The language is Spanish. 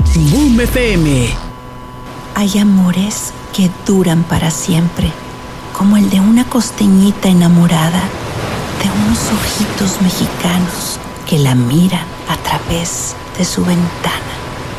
Boom FM. Hay amores que duran para siempre, como el de una costeñita enamorada de unos ojitos mexicanos que la miran a través de su ventana.